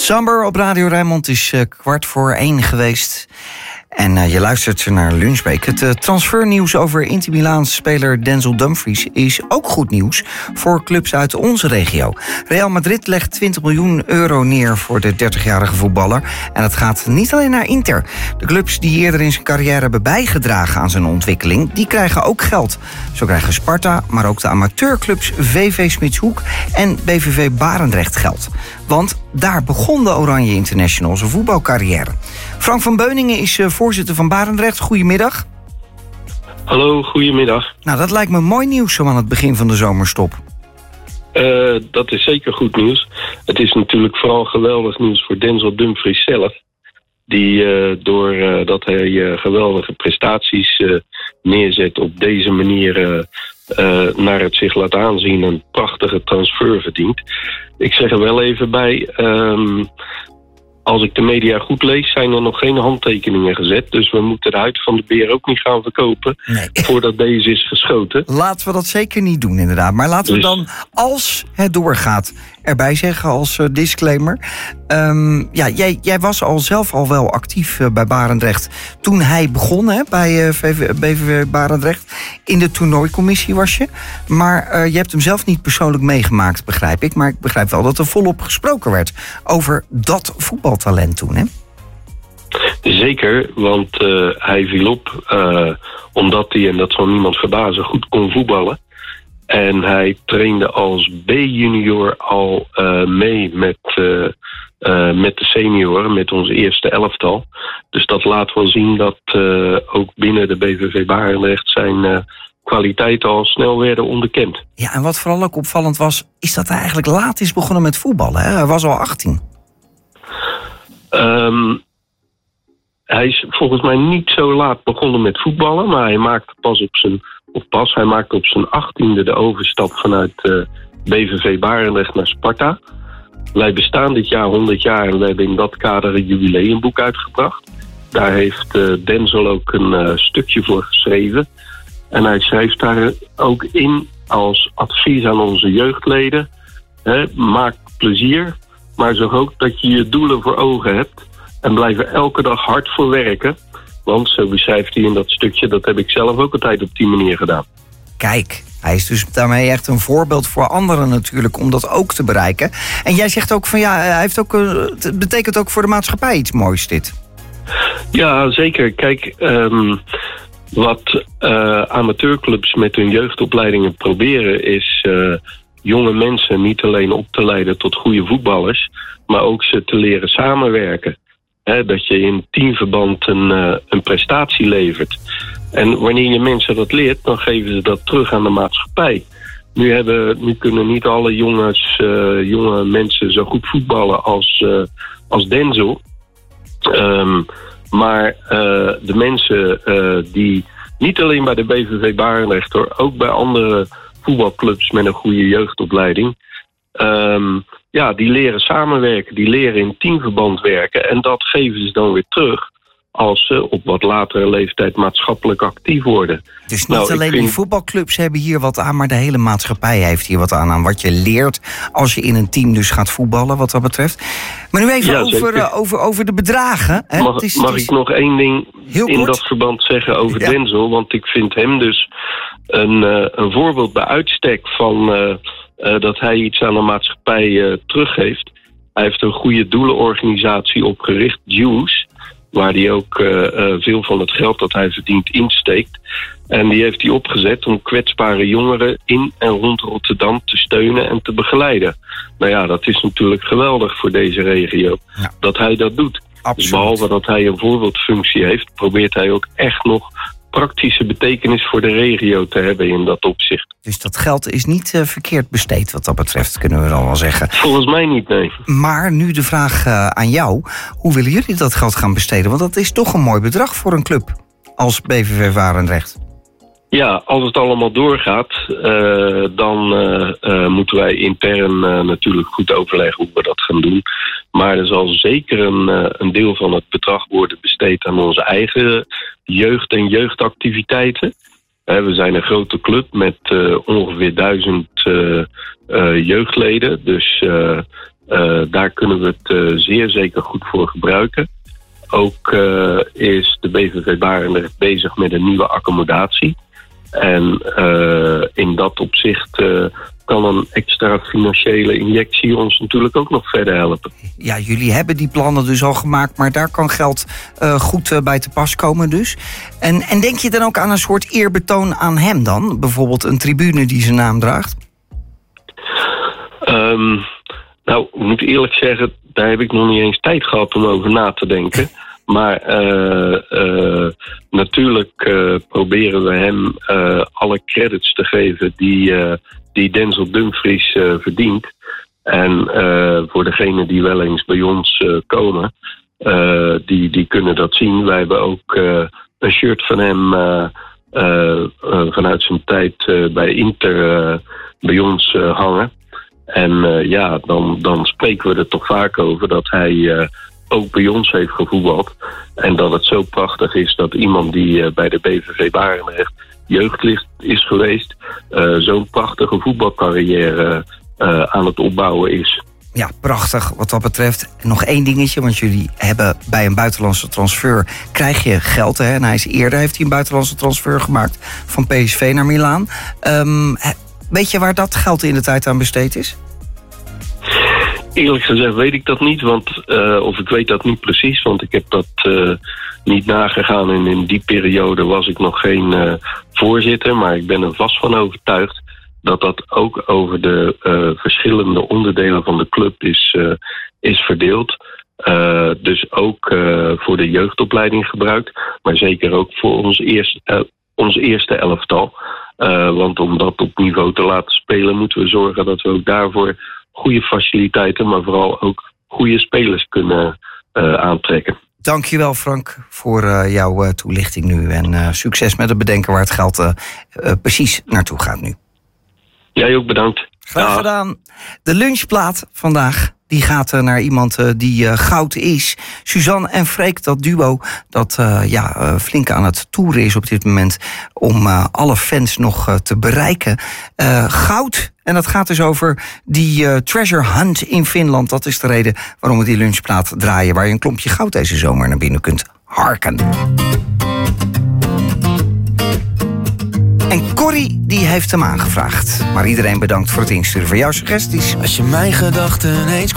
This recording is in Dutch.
Samber op Radio Rijnmond is 1:15 geweest. En je luistert naar Lunchbreak. Het transfernieuws over Inter Milaans speler Denzel Dumfries is ook goed nieuws voor clubs uit onze regio. Real Madrid legt 20 miljoen euro neer voor de 30-jarige voetballer. En dat gaat niet alleen naar Inter. De clubs die eerder in zijn carrière hebben bijgedragen aan zijn ontwikkeling, die krijgen ook geld. Zo krijgen Sparta, maar ook de amateurclubs VV Smitshoek en BVV Barendrecht geld. Want daar begon de Oranje International zijn voetbalcarrière. Frank van Beuningen is voorzitter van Barendrecht. Goedemiddag. Hallo, goedemiddag. Nou, dat lijkt me mooi nieuws zo aan het begin van de zomerstop. Dat is zeker goed nieuws. Het is natuurlijk vooral geweldig nieuws voor Denzel Dumfries zelf. Die doordat hij geweldige prestaties neerzet op deze manier naar het zich laat aanzien een prachtige transfer verdient. Ik zeg er wel even bij, als ik de media goed lees, zijn er nog geen handtekeningen gezet. Dus we moeten de huid van de beer ook niet gaan verkopen voordat deze is geschoten. Laten we dat zeker niet doen, inderdaad. Maar laten we dan, als het doorgaat, erbij zeggen als disclaimer. Jij was zelf al wel actief bij Barendrecht toen hij begon bij BVV Barendrecht. In de toernooicommissie was je. Maar je hebt hem zelf niet persoonlijk meegemaakt, begrijp ik. Maar ik begrijp wel dat er volop gesproken werd over dat voetbaltalent toen, hè? Zeker, want hij viel op omdat hij, en dat zal niemand verbazen, goed kon voetballen. En hij trainde als B-junior al mee met de senioren, met ons eerste elftal. Dus dat laat wel zien dat ook binnen de BVV Barendrecht zijn kwaliteiten al snel werden onderkend. Ja, en wat vooral ook opvallend was, is dat hij eigenlijk laat is begonnen met voetballen. Hè? Hij was al 18. Hij is volgens mij niet zo laat begonnen met voetballen, maar hij maakte hij maakte op zijn 18e de overstap vanuit BVV Barendrecht naar Sparta. Wij bestaan dit jaar 100 jaar en we hebben in dat kader een jubileumboek uitgebracht. Daar heeft Denzel ook een stukje voor geschreven. En hij schrijft daar ook in als advies aan onze jeugdleden: maak plezier, maar zorg ook dat je je doelen voor ogen hebt. En blijf er elke dag hard voor werken. Want, zo beschrijft hij in dat stukje, dat heb ik zelf ook altijd op die manier gedaan. Kijk, hij is dus daarmee echt een voorbeeld voor anderen natuurlijk om dat ook te bereiken. En jij zegt ook van hij heeft ook, het betekent ook voor de maatschappij iets moois dit. Ja, zeker. Kijk, wat amateurclubs met hun jeugdopleidingen proberen is jonge mensen niet alleen op te leiden tot goede voetballers, maar ook ze te leren samenwerken. Dat je in teamverband een prestatie levert. En wanneer je mensen dat leert, dan geven ze dat terug aan de maatschappij. Nu kunnen niet alle jonge mensen zo goed voetballen als Denzel. Maar de mensen die niet alleen bij de BVV Barendrecht hoor, ook bij andere voetbalclubs met een goede jeugdopleiding, die leren samenwerken, die leren in teamverband werken. En dat geven ze dan weer terug als ze op wat latere leeftijd maatschappelijk actief worden. Dus niet alleen die voetbalclubs hebben hier wat aan, maar de hele maatschappij heeft hier wat aan wat je leert als je in een team dus gaat voetballen, wat dat betreft. Maar nu even over de bedragen. Hè? Mag ik nog één ding in dat verband zeggen over Denzel? Want ik vind hem dus een voorbeeld bij uitstek van dat hij iets aan de maatschappij teruggeeft. Hij heeft een goede doelenorganisatie opgericht, Juice, waar hij ook veel van het geld dat hij verdient insteekt. En die heeft hij opgezet om kwetsbare jongeren in en rond Rotterdam te steunen en te begeleiden. Nou ja, dat is natuurlijk geweldig voor deze regio, dat hij dat doet. Dus behalve dat hij een voorbeeldfunctie heeft, probeert hij ook echt nog praktische betekenis voor de regio te hebben in dat opzicht. Dus dat geld is niet verkeerd besteed wat dat betreft, kunnen we dan wel zeggen. Volgens mij niet, nee. Maar nu de vraag aan jou, hoe willen jullie dat geld gaan besteden? Want dat is toch een mooi bedrag voor een club als BVV Barendrecht. Ja, als het allemaal doorgaat, dan moeten wij intern natuurlijk goed overleggen hoe we dat gaan doen. Maar er zal zeker een deel van het bedrag worden besteed aan onze eigen jeugd en jeugdactiviteiten. We zijn een grote club met ongeveer 1000 jeugdleden. Dus Daar kunnen we het zeer zeker goed voor gebruiken. Ook is de BVV Barendrecht bezig met een nieuwe accommodatie. En in dat opzicht kan een extra financiële injectie ons natuurlijk ook nog verder helpen. Ja, jullie hebben die plannen dus al gemaakt, maar daar kan geld goed bij te pas komen dus. En denk je dan ook aan een soort eerbetoon aan hem dan? Bijvoorbeeld een tribune die zijn naam draagt? Nou, ik moet eerlijk zeggen, daar heb ik nog niet eens tijd gehad om over na te denken. Maar natuurlijk proberen we hem alle credits te geven die Denzel Dumfries verdient. En voor degenen die wel eens bij ons komen, die kunnen dat zien. Wij hebben ook een shirt van hem vanuit zijn tijd bij Inter bij ons hangen. En dan spreken we er toch vaak over dat hij ook bij ons heeft gevoetbald. En dat het zo prachtig is dat iemand die bij de BVV Barendrecht jeugdlid is geweest, zo'n prachtige voetbalcarrière aan het opbouwen is. Ja, prachtig wat dat betreft. Nog één dingetje, want jullie hebben bij een buitenlandse transfer krijg je geld. Hè? En heeft hij een buitenlandse transfer gemaakt van PSV naar Milaan. Weet je waar dat geld in de tijd aan besteed is? Eerlijk gezegd weet ik dat niet, of ik weet dat niet precies, want ik heb dat niet nagegaan. En in die periode was ik nog geen voorzitter, maar ik ben er vast van overtuigd dat dat ook over de verschillende onderdelen van de club is verdeeld. Dus ook voor de jeugdopleiding gebruikt, maar zeker ook voor ons eerste elftal. Want om dat op niveau te laten spelen moeten we zorgen dat we ook daarvoor goede faciliteiten, maar vooral ook goede spelers kunnen aantrekken. Dankjewel Frank voor jouw toelichting nu. En succes met het bedenken waar het geld precies naartoe gaat nu. Jij ook bedankt. Graag gedaan. De lunchplaat vandaag die gaat naar iemand die goud is. Suzanne en Freek, dat duo dat flink aan het toeren is op dit moment om alle fans nog te bereiken. Goud. En dat gaat dus over die treasure hunt in Finland. Dat is de reden waarom we die lunchplaat draaien, waar je een klompje goud deze zomer naar binnen kunt harken. En Corrie die heeft hem aangevraagd. Maar iedereen bedankt voor het insturen van jouw suggesties. Als je mijn gedachten eens